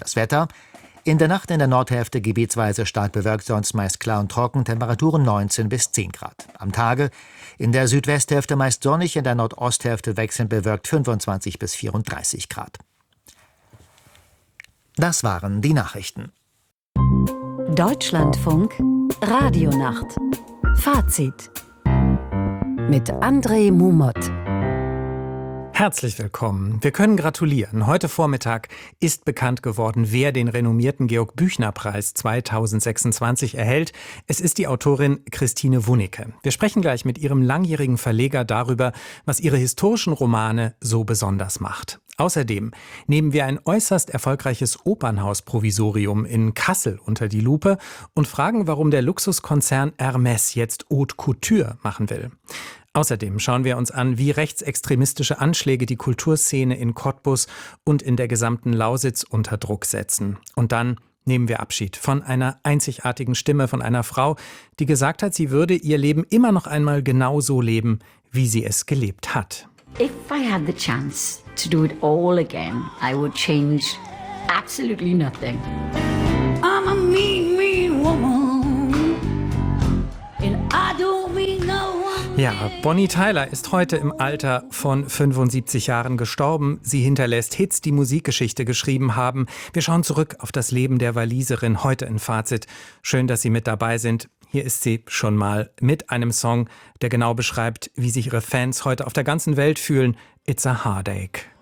Das Wetter: in der Nacht in der Nordhälfte gebietsweise stark bewölkt, sonst meist klar und trocken, Temperaturen 19 bis 10 Grad. Am Tage in der Südwesthälfte meist sonnig, in der Nordosthälfte wechselnd bewölkt 25 bis 34 Grad. Das waren die Nachrichten. Deutschlandfunk Radionacht. Fazit mit André Mumot. Herzlich willkommen. Wir können gratulieren. Heute Vormittag ist bekannt geworden, wer den renommierten Georg-Büchner-Preis 2026 erhält. Es ist die Autorin Christine Wunicke. Wir sprechen gleich mit ihrem langjährigen Verleger darüber, was ihre historischen Romane so besonders macht. Außerdem nehmen wir ein äußerst erfolgreiches Opernhaus-Provisorium in Kassel unter die Lupe und fragen, warum der Luxuskonzern Hermès jetzt Haute Couture machen will. Außerdem schauen wir uns an, wie rechtsextremistische Anschläge die Kulturszene in Cottbus und in der gesamten Lausitz unter Druck setzen. Und dann nehmen wir Abschied von einer einzigartigen Stimme, von einer Frau, die gesagt hat, sie würde ihr Leben immer noch einmal genau so leben, wie sie es gelebt hat. If I had the chance to do it all again, I would change absolutely nothing. I'm a mean, mean woman, and I don't mean no one. Ja, Bonnie Tyler ist heute im Alter von 75 Jahren gestorben. Sie hinterlässt Hits, die Musikgeschichte geschrieben haben. Wir schauen zurück auf das Leben der Waliserin heute in Fazit. Schön, dass Sie mit dabei sind. Hier ist sie schon mal mit einem Song, der genau beschreibt, wie sich ihre Fans heute auf der ganzen Welt fühlen. It's a Heartache.